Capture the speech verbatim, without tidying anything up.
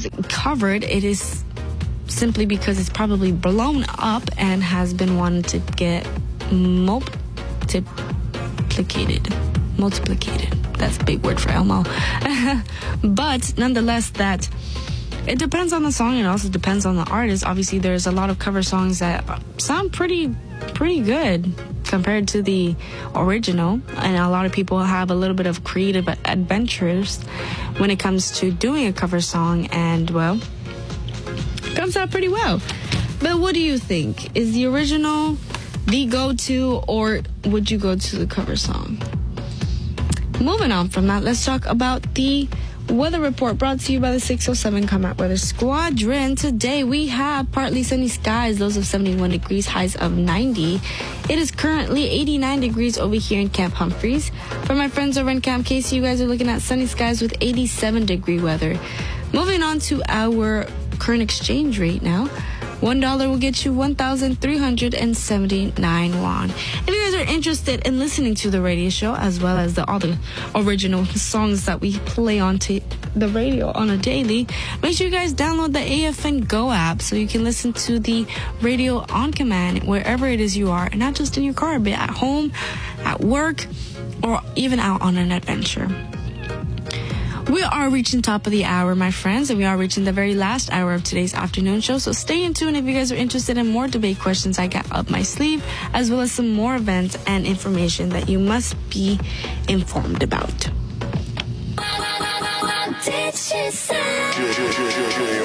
is covered, it is simply because it's probably blown up and has been wanted to get multiplicated. Multiplicated. That's a big word for Elmo. But nonetheless, that it depends on the song. It also depends on the artist. Obviously, there's a lot of cover songs that sound pretty, pretty good compared to the original. And a lot of people have a little bit of creative adventures when it comes to doing a cover song. And, well, it comes out pretty well. But what do you think? Is the original the go-to, or would you go to the cover song? Moving on from that, let's talk about the weather report brought to you by the six oh seven Combat Weather Squadron. Today we have partly sunny skies, lows of seventy-one degrees, highs of ninety. It is currently eighty-nine degrees over here in Camp Humphreys. For my friends over in Camp Casey, you guys are looking at sunny skies with eighty-seven degree weather. Moving on to our current exchange rate now. One dollar will get you one thousand three hundred seventy-nine won. If you guys are interested in listening to the radio show, as well as the, all the original songs that we play on to the radio on a daily, make sure you guys download the A F N Go app so you can listen to the radio on command wherever it is you are, and not just in your car, but at home, at work, or even out on an adventure. We are reaching top of the hour, my friends, and we are reaching the very last hour of today's afternoon show. So stay in tune if you guys are interested in more debate questions I got up my sleeve, as well as some more events and information that you must be informed about. What did she say?